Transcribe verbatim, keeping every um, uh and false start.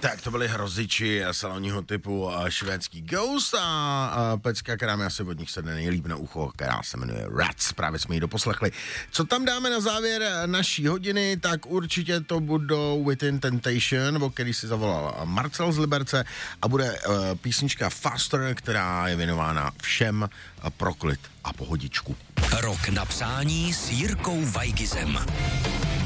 Tak to byly hroziči salonního typu švédský Ghost a, a pecka, která mi asi od nich sedne nejlíp na ucho, která se jmenuje Rats. Právě jsme ji doposlechli. Co tam dáme na závěr naší hodiny, tak určitě to budou Within Temptation, o který si zavolal Marcel z Liberce, a bude uh, písnička Faster, která je věnována všem pro klid a pohodičku. Rok na přání s Jirkou Weigizem.